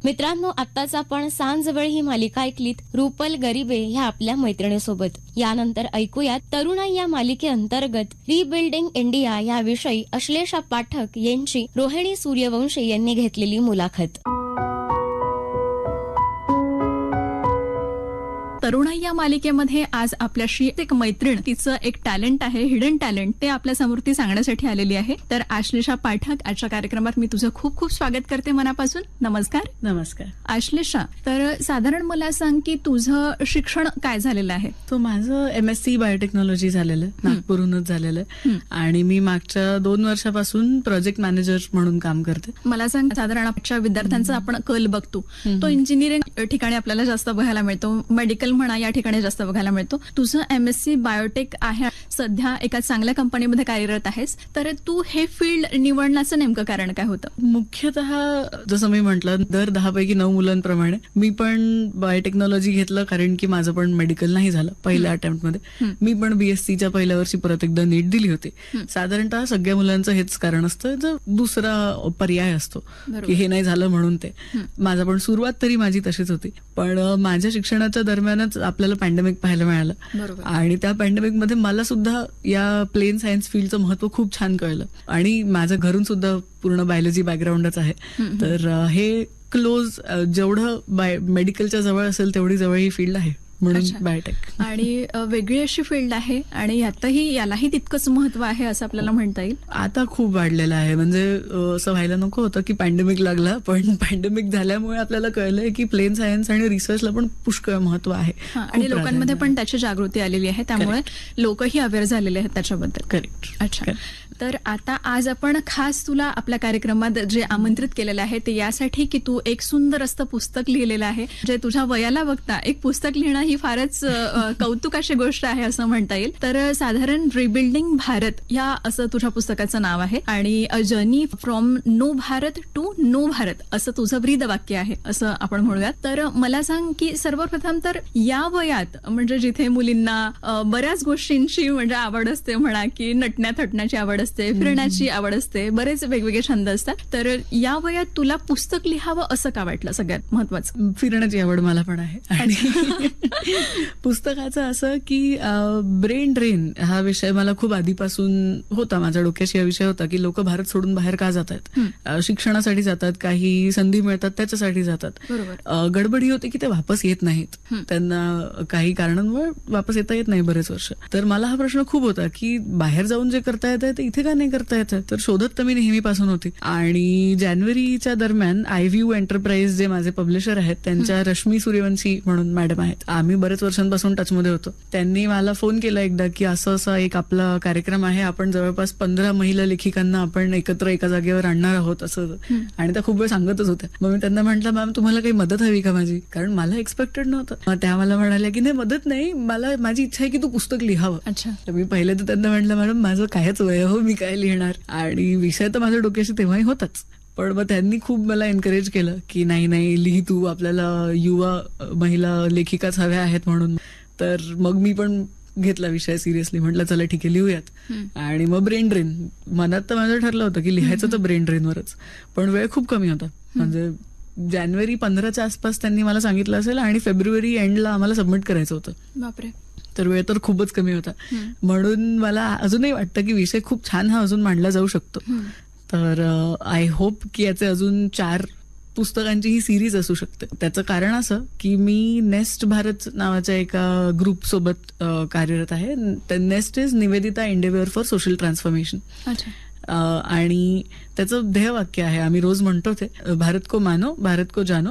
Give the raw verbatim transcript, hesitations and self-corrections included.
मित्रांनो, आत्ताच आपण सांजवेळ ही मालिका ऐकलीत रुपल गरीबे ह्या आपल्या मैत्रिणीसोबत. यानंतर ऐकूयात तरुणाई या मालिकेअंतर्गत रिबिल्डिंग इंडिया याविषयी अश्लेषा पाठक यांची रोहिणी सूर्यवंशी यांनी घेतलेली मुलाखत. तरुणाई या मालिकेमध्ये आज आपल्याशी एक मैत्रीण, तिचं एक टॅलेंट आहे, हिडन टॅलेंट, ते आपल्या समोर ती सांगण्यासाठी आलेली आहे. तर आश्लेषा पाठक, आजच्या कार्यक्रमात मी तुझं खूप खूप स्वागत करते मनापासून. नमस्कार. नमस्कार. आश्लेषा, तर साधारण मला सांग की तुझं शिक्षण काय झालेलं आहे? तो माझं एम एस सी बायोटेक्नॉलॉजी झालेलं, नागपूरहूनच झालेलं, आणि मी मागच्या दोन वर्षापासून प्रोजेक्ट मॅनेजर म्हणून काम करते. मला सांग, साधारण आमच्या विद्यार्थ्यांचा आपण कल बघतो तो इंजिनिअरिंग ठिकाणी आपल्याला जास्त बघायला मिळतो, मेडिकल म्हणा या ठिकाणी जास्त बघायला मिळतो. तुझं एम एस सी बायोटेक आहे, सध्या एका चांगल्या कंपनीमध्ये कार्यरत आहेस. तर तू हे फील्ड निवडण्याचं नेमकं कारण काय होतं? मुख्यतः जसं मी म्हटलं, दर दहा पैकी नऊ मुलांप्रमाणे मी पण बायोटेक्नॉलॉजी घेतलं, कारण की माझं पण मेडिकल नाही झालं पहिल्या अटेम्प्टमध्ये. मी पण बीएससीच्या पहिल्या वर्षी परत एकदा नीट दिली होती. साधारणतः सगळ्या मुलांचं हेच कारण असतं, जो दुसरा पर्याय असतो की हे नाही झालं म्हणून. ते माझा पण सुरुवात तरी माझी तशीच होती. पण माझ्या शिक्षणाच्या दरम्यान आपल्याला पॅन्डेमिक पाहायला मिळालं, आणि त्या पॅन्डेमिक मध्ये मला सुद्धा या प्लेन सायन्स फील्डचं महत्व खूप छान कळलं. आणि माझं घरून सुद्धा पूर्ण बायोलॉजी बॅकग्राऊंडच आहे. तर हे क्लोज, जेवढं बाय मेडिकलच्या जवळ असेल तेवढी जवळ ही फील्ड आहे, म्हणून बायोटेक. आणि वेगळी अशी फील्ड आहे, आणि यातही यालाही तितकंच महत्व आहे असं आपल्याला म्हणता येईल. आता खूप वाढलेलं आहे. म्हणजे असं व्हायला नको होतं की पॅन्डेमिक लागला, पण पॅन्डेमिक झाल्यामुळे आपल्याला कळलंय की प्लेन सायन्स आणि रिसर्चला पण पुष्कळ महत्व आहे, आणि लोकांमध्ये पण त्याची जागृती आलेली आहे, त्यामुळे लोकही अवेअर झालेले आहेत त्याच्याबद्दल. करेक्ट. अच्छा, तर आता आज आपण खास तुला आपल्या कार्यक्रमात जे आमंत्रित केलेलं आहे ते यासाठी की तू एक सुंदर असं पुस्तक लिहिलेलं आहे, जे तुझ्या वयाला बघता एक पुस्तक लिहिणं ही फारच कौतुक अशी गोष्ट आहे असं म्हणता येईल. तर साधारण रिबिल्डिंग भारत या असं तुझ्या पुस्तकाचं नाव आहे, आणि a journey from no Bharat to know Bharat असं तुझं ब्रीद वाक्य आहे असं आपण म्हणूयात. तर मला सांग की सर्वप्रथम तर या वयात, म्हणजे जिथे मुलींना बऱ्याच गोष्टींची म्हणजे आवड असते, म्हणा की नटण्या थटण्याची आवड असते, फिरण्याची आवड असते, बरेच वेगवेगळे छंद असतात, तर या वयात तुला पुस्तक लिहावं असं का वाटलं? सगळ्यात महत्वाचं फिरण्याची आवड मला पण आहे. आणि पुस्तकाचं असं की ब्रेन ड्रेन हा विषय मला खूप आधीपासून होता, माझ्या डोक्याशी हा विषय होता की लोक भारत सोडून बाहेर का जातात, शिक्षणासाठी जातात, काही संधी मिळतात त्याच्यासाठी जातात. गडबडी होती की ते वापस येत नाहीत, त्यांना काही कारणांमुळे वापस येता येत नाही बरेच वर्ष. तर मला हा प्रश्न खूप होता की बाहेर जाऊन जे करता येतं ते इथे का नाही करता येतं. तर शोधत तर मी नेहमीपासून होती. आणि जानेवारीच्या दरम्यान आयव्ह्यू एंटरप्राइज जे माझे पब्लिशर आहेत, त्यांच्या रश्मी सूर्यवंशी म्हणून मॅडम आहेत, आम्ही बरेच वर्षांपासून टचमध्ये होतो. त्यांनी मला फोन केला एकदा की असं असं एक आपला कार्यक्रम आहे, आपण जवळपास पंधरा महिला लेखिकांना आपण एकत्र एका जागेवर आणणार आहोत असं. आणि त्या खूप वेळ सांगतच होत्या. मग मी त्यांना म्हटलं, मॅम तुम्हाला काही मदत हवी का माझी, कारण मला एक्सपेक्टेड नव्हतं. त्या मला म्हणाल्या की नाही मदत नाही, मला माझी इच्छा आहे की तू पुस्तक लिहावं. अच्छा. तर मी पहिले तर त्यांना म्हटलं, मॅडम माझं कायच वय हो, मी काय लिहिणार. आणि विषय तर माझ्या डोक्याशी तेव्हाही होताच. पण मग त्यांनी खूप मला एनकरेज केलं की नाही नाही लिही तू, आपल्याला युवा महिला लेखिकाच हव्या आहेत म्हणून. तर मग मी पण घेतला विषय सिरियसली, म्हटलं चला ठीक आहे लिहूयात. आणि मग ब्रेन ड्रेन, मनात तर माझं ठरलं होतं की लिहायचं तर ब्रेन ड्रेनवरच, पण वेळ खूप कमी होता. म्हणजे जानेवारी पंधराच्या आसपास त्यांनी मला सांगितलं असेल, आणि फेब्रुवारी एंडला आम्हाला सबमिट करायचं होतं. बापरे. तर वेळ तर खूपच कमी होता. म्हणून मला अजूनही वाटतं की विषय खूप छान हा अजून मांडला जाऊ शकतो. तर आय होप की याचे अजून चार पुस्तकांची ही सिरीज असू शकते. त्याचं कारण असं की मी नेस्ट भारत नावाच्या एका ग्रुप सोबत कार्यरत आहे. Nest is Nivedita एंडेव्हर for social transformation. आणि त्याचं ध्येयवाक्य आहे, आम्ही रोज म्हणतो ते, भारत को मानो, भारत को जानो,